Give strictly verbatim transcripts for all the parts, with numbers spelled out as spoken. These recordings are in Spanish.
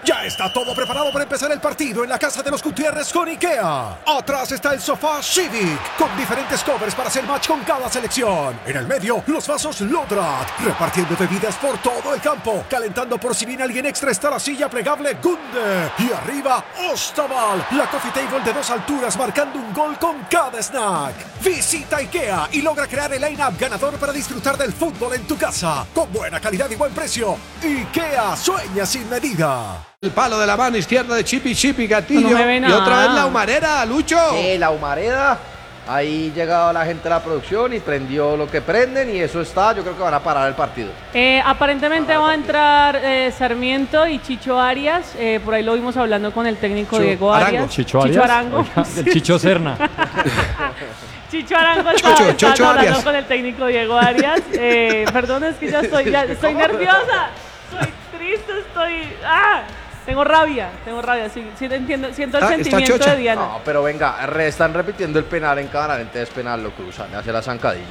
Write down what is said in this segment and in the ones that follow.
Ya está todo preparado para empezar el partido en la casa de los Gutiérrez con IKEA. Atrás está el sofá Civic, con diferentes covers para hacer match con cada selección. En el medio, los vasos Lodrat, repartiendo bebidas por todo el campo. Calentando por si viene alguien extra está la silla plegable Gunde. Y arriba, Ostaval, la coffee table de dos alturas marcando un gol con cada snack. Visita IKEA y logra crear el line-up ganador para disfrutar del fútbol en tu casa. Con buena calidad y buen precio. IKEA sueña sin medida. El palo de la mano izquierda de Chipi Chipi Gatillo. No me ve y nada. otra vez la humareda, Lucho. Sí, la humareda. Ahí llegaba la gente de la producción y prendió lo que prenden y eso está. Yo creo que van a parar el partido. Eh, aparentemente va a entrar eh, Sarmiento y Chicho Arias. Eh, por ahí lo vimos hablando con el técnico Chicho Diego Arango. Arias. Chicho Arias. Chicho Arango. Oiga, del Chicho Serna. Chicho Arango Chocho, está, está Chocho hablando Arias. con el técnico Diego Arias. Eh, perdón, es que ya estoy, ya estoy nerviosa. Soy triste, estoy... ¡Ah! Tengo rabia, tengo rabia. Sí, sí entiendo, siento el Está- está sentimiento chocha. de Diana. No, pero venga, re- están repitiendo el penal en cámara lenta, es penal, lo cruzan, hace la zancadilla.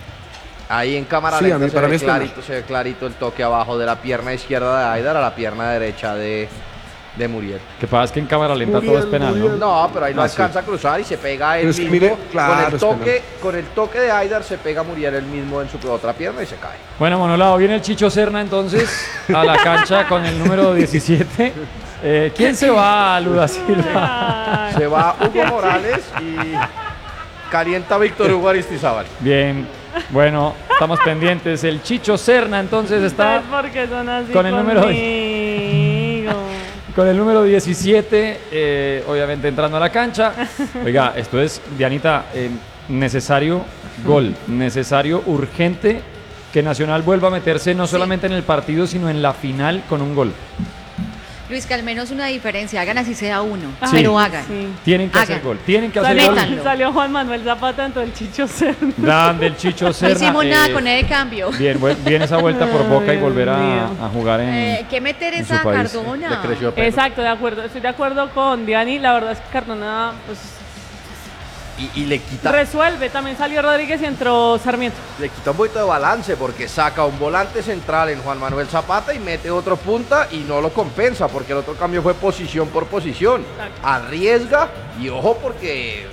Ahí en cámara Sí, a lenta mí- se, para mí ve es penal. clarito, se ve clarito el toque abajo de la pierna izquierda de Aidar a la pierna derecha de, de Muriel. Que pasa es que en cámara lenta todo es penal, ¿no? No, pero ahí lo Ah, sí. alcanza a cruzar y se pega él Pero es que mismo. mire, claro, con, el es toque, con el toque de Aidar se pega Muriel él mismo en su otra pierna y se cae. Bueno, Monolao, viene el Chicho Serna entonces a la cancha con el número diecisiete. Eh, ¿Quién se va, Luda Silva? Ay. Se va Hugo Morales y calienta Víctor Hugo Aristizábal. Bien, bueno, estamos pendientes. El Chicho Serna entonces está ¿Ustedes por qué son así con el número- conmigo? con el número diecisiete, eh, obviamente entrando a la cancha. Oiga, esto es, Dianita, eh, necesario gol, necesario, urgente que Nacional vuelva a meterse no solamente en el partido, sino en la final con un gol. Luis, que al menos una diferencia, hagan así sea uno, Ay, pero hagan. sí. Tienen que Hagan. hacer gol, tienen que hacer Salió, gol. Métanlo. salió Juan Manuel Zapata, entonces el Chicho Serna. Dan del Chicho No Serna. hicimos eh, nada con el cambio. Bien, buen- bien esa vuelta por Boca y volver Dios a, mío. a jugar en, Eh, ¿Qué meter en su esa país. Cardona? Le creció pelo. Exacto, de acuerdo. Estoy de acuerdo con Diani. La verdad es que Cardona pues, Y, y le quita resuelve. También salió Rodríguez y entró Sarmiento. le quita un poquito de balance porque saca un volante central en Juan Manuel Zapata y mete otro punta y no lo compensa porque el otro cambio fue posición por posición. Exacto. Arriesga y ojo porque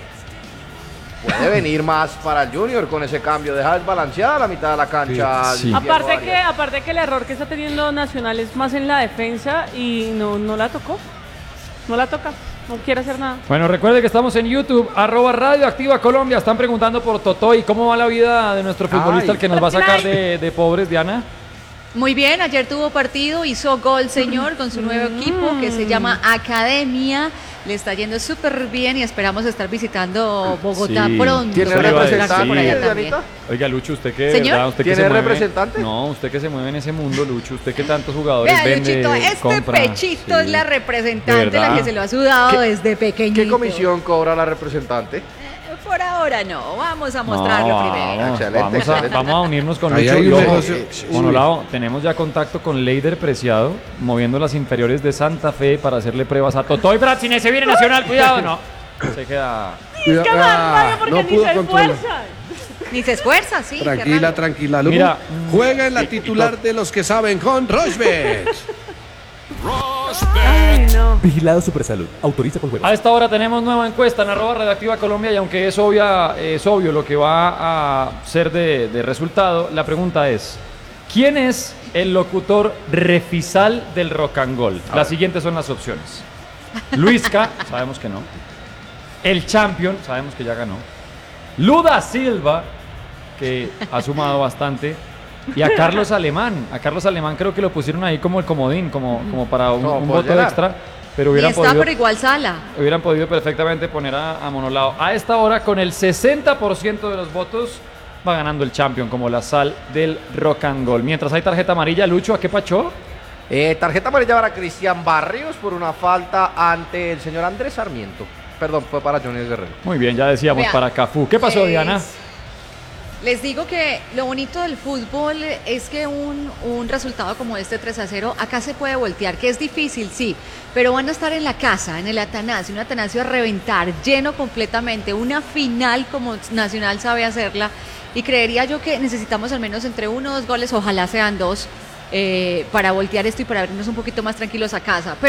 puede venir más para el Junior con ese cambio. Deja desbalanceada la mitad de la cancha. Sí. Diego Aparte Arias. que, aparte que el error que está teniendo Nacional es más en la defensa y no, no la tocó. No la toca. No quiere hacer nada. Bueno, recuerde que estamos en YouTube, arroba Radio Activa Colombia. Están preguntando por Totoy. ¿Cómo va la vida de nuestro futbolista, Ay. el que nos va a sacar de, de pobres, Diana? Muy bien, ayer tuvo partido, hizo gol, señor, con su nuevo equipo que se llama Academia. Le está yendo súper bien y esperamos estar visitando Bogotá Sí. pronto. ¿Tiene Eso le iba a decir. representante, por allá también. Dianita? Oiga, Lucho, usted que, ¿Señor? ¿verdad? Usted que ¿Tiene se mueve- representante? No, usted que se mueve en ese mundo, Lucho. Usted que tantos jugadores Vea, vende, Luchito, este compra. pechito Sí. es la ¿De representante, la verdad? que se lo ha sudado ¿Qué- desde pequeñito. ¿Qué comisión cobra la representante? Eh, Por ahora no, vamos a mostrarlo No, primero. Vamos, Excelente, vamos a, excelente. vamos a unirnos con Ahí Lucho. hay Y un ojo, negocio. eh, Sí. Monolao, tenemos ya contacto con Leider Preciado, moviendo las inferiores de Santa Fe para hacerle pruebas a Totoy Bratzine. Se viene Nacional, cuidado, no. Se queda. Es que más Ah, rabia porque no ni pudo se controlar. esfuerzan. Ni se esfuerza, sí. qué Tranquila, raro. tranquila, Lu. Mira, Juega en la titular de los que saben con Rochbet. Ay, no. Vigilado Supersalud. Autoriza con juegos. A esta hora tenemos nueva encuesta en arroba Radioactiva Colombia y aunque es, obvia, es obvio lo que va a ser de, de resultado, la pregunta es, ¿quién es el locutor refisal del Rock and Roll? Las siguientes son las opciones. Luisca, sabemos que no. El Champion, sabemos que ya ganó. Luda Silva, que ha sumado bastante. Y a Carlos Alemán. A Carlos Alemán creo que lo pusieron ahí como el comodín, como, como para un, Como un por voto llenar. extra. Pero Ni hubieran está, podido, pero igual sala. hubieran podido perfectamente poner a, a Monolao. A esta hora, con el sesenta por ciento de los votos, va ganando el Champion como la sal del Rock and Roll. Mientras hay tarjeta amarilla, Lucho, ¿a qué pachó? Eh, tarjeta amarilla para Cristian Barrios por una falta ante el señor Andrés Sarmiento. Perdón, fue para Junior Guerrero. Muy bien, ya decíamos Vea, para Cafú. ¿Qué pasó, es- Diana? Les digo que lo bonito del fútbol es que un, un resultado como este tres a cero acá se puede voltear, que es difícil, sí, pero van a estar en la casa, en el Atanasio, un Atanasio a reventar, lleno completamente, una final como Nacional sabe hacerla, y creería yo que necesitamos al menos entre uno o dos goles, ojalá sean dos, eh, para voltear esto y para vernos un poquito más tranquilos a casa.